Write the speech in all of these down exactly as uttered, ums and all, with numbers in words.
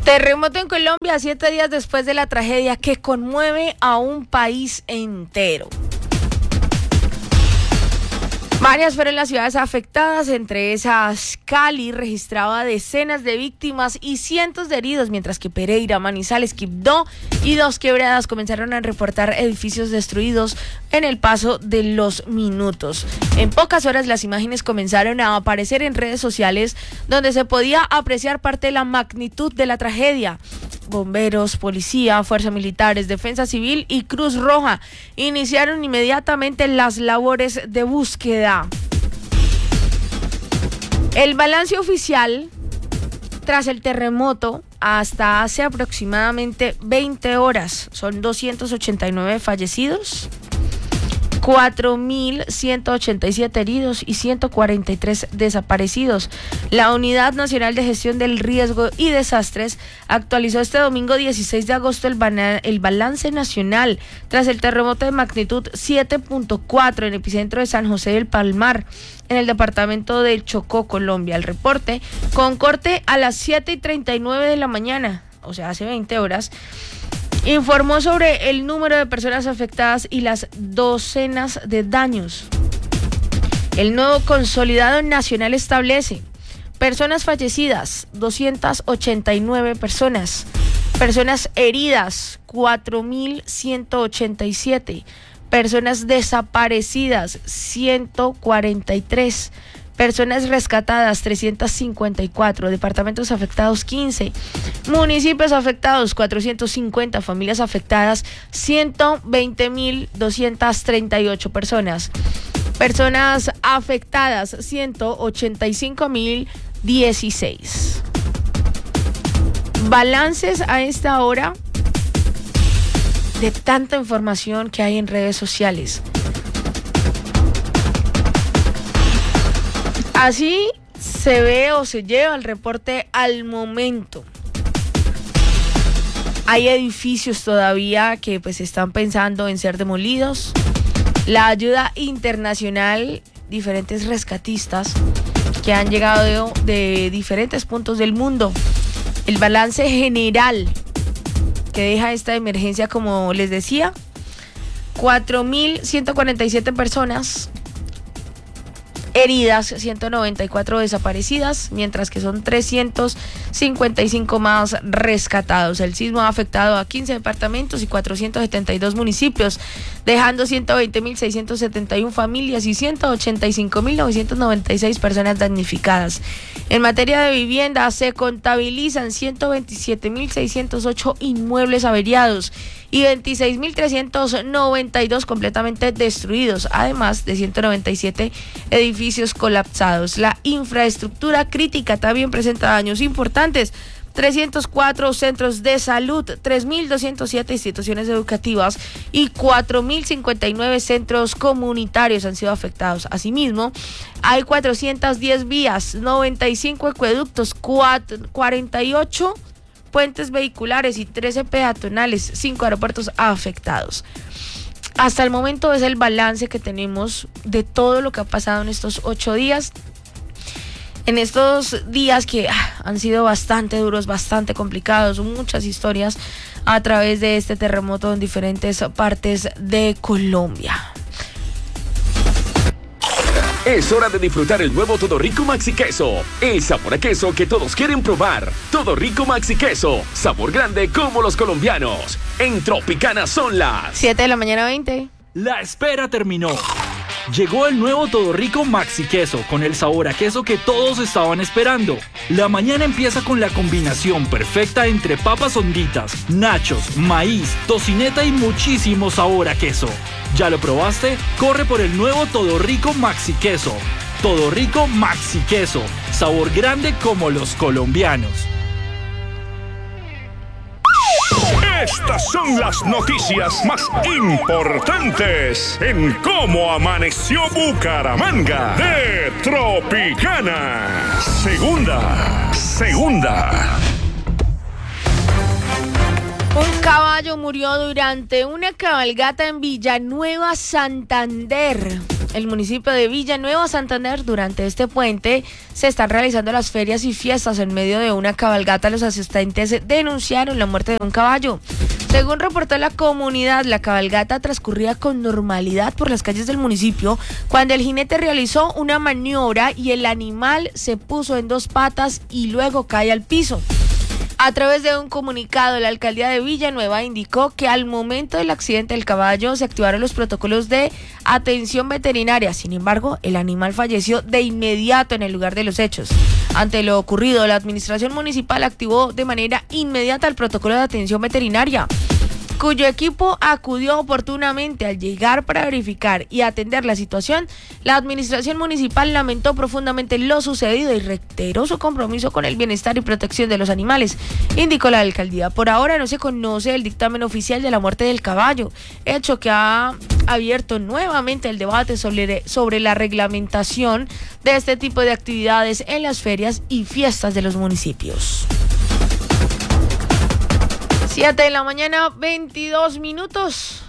Terremoto en Colombia, siete días después de la tragedia que conmueve a un país entero. Varias fueron las ciudades afectadas, entre esas Cali registraba decenas de víctimas y cientos de heridos, mientras que Pereira, Manizales, Quibdó y Dos Quebradas comenzaron a reportar edificios destruidos en el paso de los minutos. En pocas horas las imágenes comenzaron a aparecer en redes sociales donde se podía apreciar parte de la magnitud de la tragedia. Bomberos, policía, fuerzas militares, defensa civil y Cruz Roja iniciaron inmediatamente las labores de búsqueda. El balance oficial tras el terremoto hasta hace aproximadamente veinte horas son doscientos ochenta y nueve fallecidos, cuatro mil ciento ochenta y siete heridos y ciento cuarenta y tres desaparecidos. La Unidad Nacional de Gestión del Riesgo y Desastres actualizó este domingo dieciséis de agosto el, bana- el balance nacional tras el terremoto de magnitud siete punto cuatro en el epicentro de San José del Palmar, en el departamento del Chocó, Colombia. El reporte, con corte a las siete y treinta y nueve de la mañana, o sea, hace veinte horas, informó sobre el número de personas afectadas y las docenas de daños. El nuevo consolidado nacional establece personas fallecidas, doscientas ochenta y nueve personas, personas heridas, cuatro mil ciento ochenta y siete, personas desaparecidas, ciento cuarenta y tres, personas rescatadas, trescientos cincuenta y cuatro, departamentos afectados, quince, municipios afectados, cuatrocientos cincuenta, familias afectadas, ciento veinte mil doscientas treinta y ocho personas, personas afectadas, ciento ochenta y cinco mil dieciséis. Balances a esta hora de tanta información que hay en redes sociales. Así se ve o se lleva el reporte al momento. Hay edificios todavía que pues están pensando en ser demolidos. La ayuda internacional, diferentes rescatistas que han llegado de, de diferentes puntos del mundo. El balance general que deja esta emergencia, como les decía, cuatro mil ciento cuarenta y siete personas heridas, ciento noventa y cuatro desaparecidas, mientras que son trescientos cincuenta y cinco más rescatados. El sismo ha afectado a quince departamentos y cuatrocientos setenta y dos municipios, dejando ciento veinte mil seiscientos setenta y una familias y ciento ochenta y cinco mil novecientos noventa y seis personas damnificadas. En materia de vivienda, se contabilizan ciento veintisiete mil seiscientos ocho inmuebles averiados y veintiséis mil trescientos noventa y dos completamente destruidos, además de ciento noventa y siete edificios colapsados. La infraestructura crítica también presenta daños importantes. trescientos cuatro centros de salud, tres mil doscientos siete instituciones educativas y cuatro mil cincuenta y nueve centros comunitarios han sido afectados. Asimismo, hay cuatrocientas diez vías, noventa y cinco acueductos, cuarenta y ocho puentes vehiculares y trece peatonales, cinco aeropuertos afectados. Hasta el momento es el balance que tenemos de todo lo que ha pasado en estos ocho días. En estos días que ah, han sido bastante duros, bastante complicados, muchas historias a través de este terremoto en diferentes partes de Colombia. Es hora de disfrutar el nuevo Todo Rico Maxi Queso. El sabor a queso que todos quieren probar. Todo Rico Maxi Queso. Sabor grande como los colombianos. En Tropicana son las siete de la mañana, veinte. La espera terminó. Llegó el nuevo Todo Rico Maxi Queso con el sabor a queso que todos estaban esperando. La mañana empieza con la combinación perfecta entre papas honditas, nachos, maíz, tocineta y muchísimo sabor a queso. ¿Ya lo probaste? Corre por el nuevo Todo Rico Maxi Queso. Todo Rico Maxi Queso. Sabor grande como los colombianos. Estas son las noticias más importantes en Cómo Amaneció Bucaramanga de Tropicana. Segunda, segunda. Un caballo murió durante una cabalgata en Villanueva, Santander. el municipio de Villanueva, Santander. Durante este puente se están realizando las ferias y fiestas. En medio de una cabalgata, los asistentes denunciaron la muerte de un caballo. Según reportó la comunidad, la cabalgata transcurría con normalidad por las calles del municipio cuando el jinete realizó una maniobra y el animal se puso en dos patas y luego cae al piso. A través de un comunicado, la alcaldía de Villanueva indicó que al momento del accidente del caballo se activaron los protocolos de atención veterinaria. Sin embargo, el animal falleció de inmediato en el lugar de los hechos. Ante lo ocurrido, la administración municipal activó de manera inmediata el protocolo de atención veterinaria, cuyo equipo acudió oportunamente. Al llegar para verificar y atender la situación, la administración municipal lamentó profundamente lo sucedido y reiteró su compromiso con el bienestar y protección de los animales, indicó la alcaldía. Por ahora no se conoce el dictamen oficial de la muerte del caballo, hecho que ha abierto nuevamente el debate sobre, sobre la reglamentación de este tipo de actividades en las ferias y fiestas de los municipios. siete de la mañana, veintidós minutos.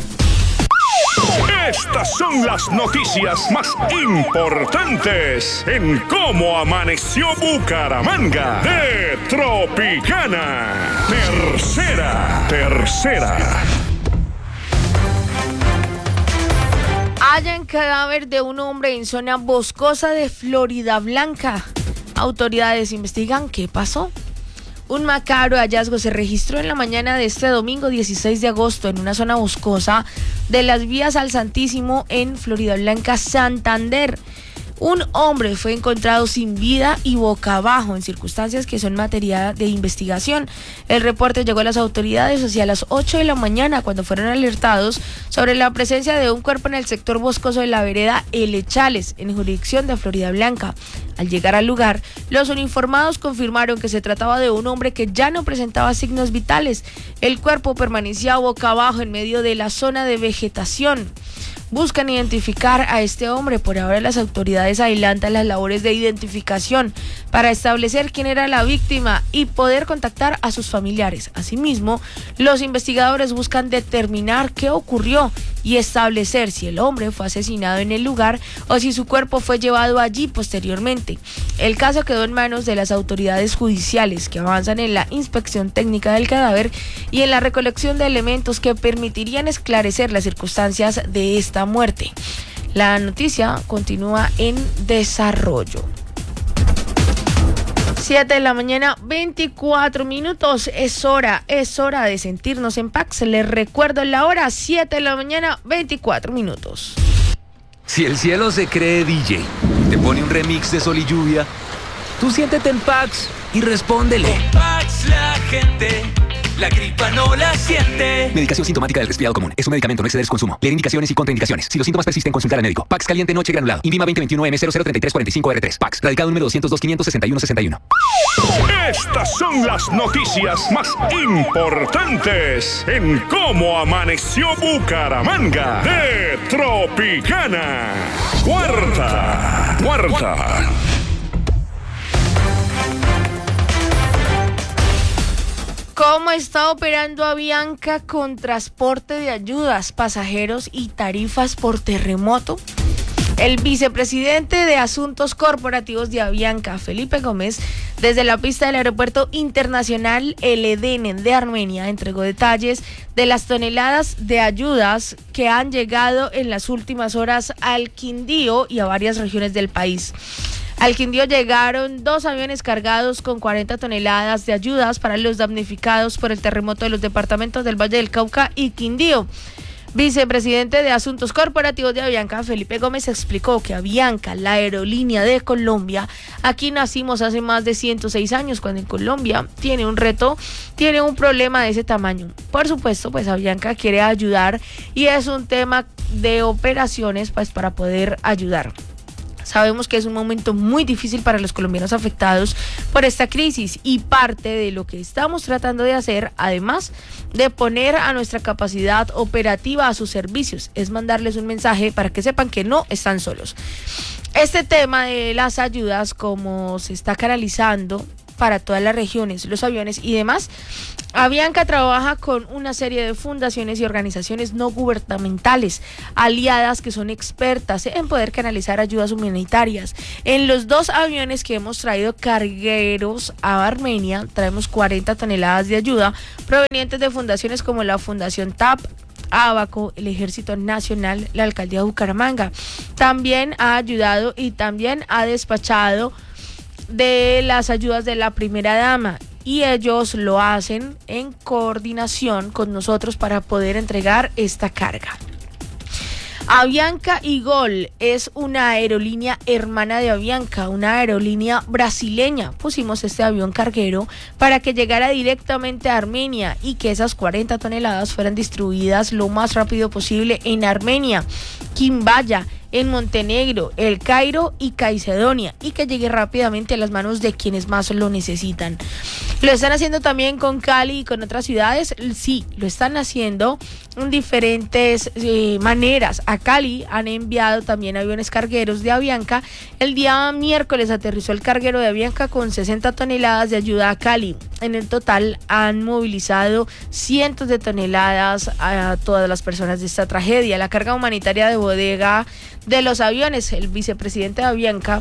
Estas son las noticias más importantes en Cómo Amaneció Bucaramanga de Tropicana. Tercera, tercera. Hallan cadáver de un hombre en zona boscosa de Floridablanca. Autoridades investigan qué pasó. Un macabro hallazgo se registró en la mañana de este domingo dieciséis de agosto en una zona boscosa de las vías al Santísimo en Floridablanca, Santander. Un hombre fue encontrado sin vida y boca abajo en circunstancias que son materia de investigación. El reporte llegó a las autoridades hacia las ocho de la mañana cuando fueron alertados sobre la presencia de un cuerpo en el sector boscoso de la vereda Elechales, en jurisdicción de Floridablanca. Al llegar al lugar, los uniformados confirmaron que se trataba de un hombre que ya no presentaba signos vitales. El cuerpo permanecía boca abajo en medio de la zona de vegetación. Buscan identificar a este hombre. Por ahora las autoridades adelantan las labores de identificación para establecer quién era la víctima y poder contactar a sus familiares. Asimismo, los investigadores buscan determinar qué ocurrió y establecer si el hombre fue asesinado en el lugar o si su cuerpo fue llevado allí posteriormente. El caso quedó en manos de las autoridades judiciales, que avanzan en la inspección técnica del cadáver y en la recolección de elementos que permitirían esclarecer las circunstancias de esta muerte. La noticia continúa en desarrollo. siete de la mañana, veinticuatro minutos. Es hora, es hora de sentirnos en Pax. Les recuerdo la hora, siete de la mañana, veinticuatro minutos. Si el cielo se cree D J, te pone un remix de Sol y Lluvia, tú siéntete en Pax y respóndele. Con Pax la gente la gripa no la siente. Medicación sintomática del resfriado común. Es un medicamento, no exceder su consumo. Leer indicaciones y contraindicaciones. Si los síntomas persisten, consultar al médico. Pax caliente noche granulado. Invima veinte veintiuno M cero cero treinta y tres cuarenta y cinco R tres. Pax. Radicado número doscientos dos, quinientos sesenta y uno sesenta y uno. Estas son las noticias más importantes en Cómo Amaneció Bucaramanga de Tropicana. Cuarta, cuarta. ¿Cómo está operando Avianca con transporte de ayudas, pasajeros y tarifas por terremoto? El vicepresidente de Asuntos Corporativos de Avianca, Felipe Gómez, desde la pista del Aeropuerto Internacional El Edén de Armenia, entregó detalles de las toneladas de ayudas que han llegado en las últimas horas al Quindío y a varias regiones del país. Al Quindío llegaron dos aviones cargados con cuarenta toneladas de ayudas para los damnificados por el terremoto de los departamentos del Valle del Cauca y Quindío. Vicepresidente de Asuntos Corporativos de Avianca, Felipe Gómez, explicó que Avianca, la aerolínea de Colombia, aquí nacimos hace más de ciento seis años, cuando en Colombia tiene un reto, tiene un problema de ese tamaño. Por supuesto, pues Avianca quiere ayudar y es un tema de operaciones pues para poder ayudar. Sabemos que es un momento muy difícil para los colombianos afectados por esta crisis y parte de lo que estamos tratando de hacer, además de poner a nuestra capacidad operativa a sus servicios, es mandarles un mensaje para que sepan que no están solos. Este tema de las ayudas, como se está canalizando para todas las regiones, los aviones y demás. Avianca trabaja con una serie de fundaciones y organizaciones no gubernamentales aliadas que son expertas en poder canalizar ayudas humanitarias. En los dos aviones que hemos traído cargueros a Armenia, traemos cuarenta toneladas de ayuda provenientes de fundaciones como la Fundación T A P, Abaco, el Ejército Nacional, la Alcaldía de Bucaramanga. También ha ayudado y también ha despachado de las ayudas de la primera dama, y ellos lo hacen en coordinación con nosotros para poder entregar esta carga. Avianca y Gol es una aerolínea hermana de Avianca, una aerolínea brasileña. Pusimos este avión carguero para que llegara directamente a Armenia y que esas cuarenta toneladas fueran distribuidas lo más rápido posible en Armenia, Quimbaya, en Montenegro, El Cairo y Caicedonia, y que llegue rápidamente a las manos de quienes más lo necesitan. Lo están haciendo también con Cali y con otras ciudades. Sí, lo están haciendo en diferentes eh, maneras. A Cali han enviado también aviones cargueros de Avianca. El día miércoles aterrizó el carguero de Avianca con sesenta toneladas de ayuda a Cali. En el total han movilizado cientos de toneladas a todas las personas de esta tragedia. La carga humanitaria de bodega de los aviones, el vicepresidente de Avianca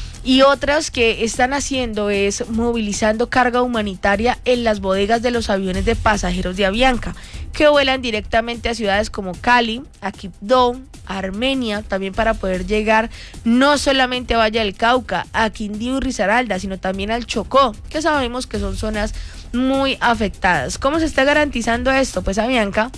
y otras que están haciendo es movilizando carga humanitaria en las bodegas de los aviones de pasajeros de Avianca, que vuelan directamente a ciudades como Cali, a Quibdó, a Armenia, también para poder llegar no solamente a Valle del Cauca, a Quindío y Risaralda, sino también al Chocó, que sabemos que son zonas muy afectadas. ¿Cómo se está garantizando esto? Pues Avianca,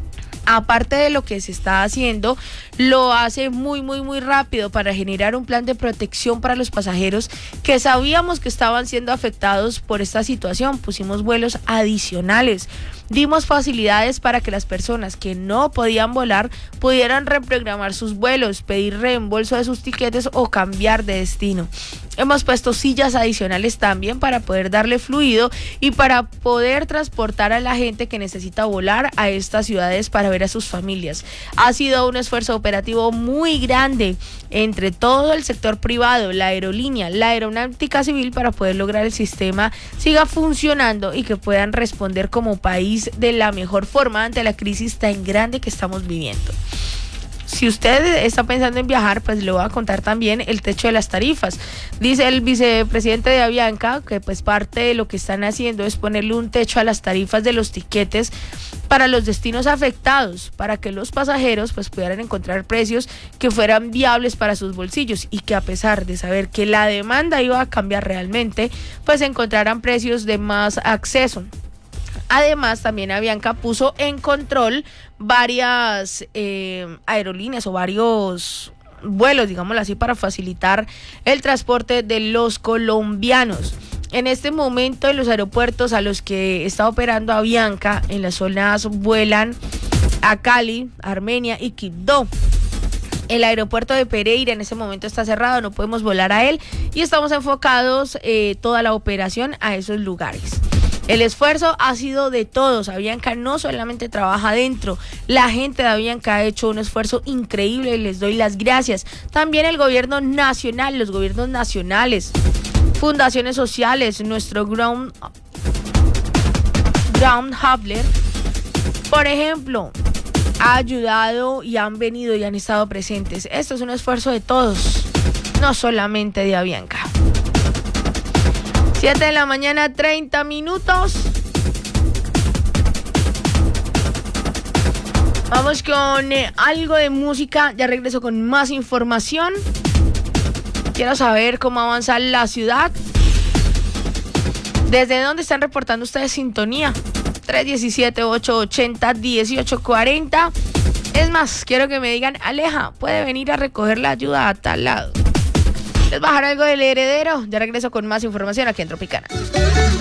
aparte de lo que se está haciendo, lo hace muy, muy, muy rápido para generar un plan de protección para los pasajeros que sabíamos que estaban siendo afectados por esta situación. Pusimos vuelos adicionales, dimos facilidades para que las personas que no podían volar pudieran reprogramar sus vuelos, pedir reembolso de sus tiquetes o cambiar de destino. Hemos puesto sillas adicionales también para poder darle fluido y para poder transportar a la gente que necesita volar a estas ciudades para ver a sus familias. Ha sido un esfuerzo operativo muy grande entre todo el sector privado, la aerolínea, la aeronáutica civil, para poder lograr el sistema siga funcionando y que puedan responder como país de la mejor forma ante la crisis tan grande que estamos viviendo. Si usted está pensando en viajar, pues le voy a contar también el techo de las tarifas. Dice el vicepresidente de Avianca que pues parte de lo que están haciendo es ponerle un techo a las tarifas de los tiquetes para los destinos afectados, para que los pasajeros pues pudieran encontrar precios que fueran viables para sus bolsillos y que, a pesar de saber que la demanda iba a cambiar realmente, pues encontraran precios de más acceso. Además, también Avianca puso en control varias eh, aerolíneas o varios vuelos, digámoslo así, para facilitar el transporte de los colombianos. En este momento, en los aeropuertos a los que está operando Avianca, en las zonas vuelan a Cali, Armenia y Quibdó. El aeropuerto de Pereira en este momento está cerrado, no podemos volar a él y estamos enfocados eh, toda la operación a esos lugares. El esfuerzo ha sido de todos. Avianca no solamente trabaja adentro, la gente de Avianca ha hecho un esfuerzo increíble y les doy las gracias. También el gobierno nacional, los gobiernos nacionales, fundaciones sociales, nuestro Ground, Ground Hubler, por ejemplo, ha ayudado y han venido y han estado presentes. Esto es un esfuerzo de todos, no solamente de Avianca. siete de la mañana, treinta minutos. Vamos con eh, algo de música. Ya regreso con más información. Quiero saber cómo avanza la ciudad. ¿Desde dónde están reportando ustedes sintonía? tres uno siete, ocho ocho cero, uno ocho cuatro cero. Es más, quiero que me digan: Aleja, puede venir a recoger la ayuda a tal lado. ¿Les bajar algo del heredero? Ya regreso con más información aquí en Tropicana.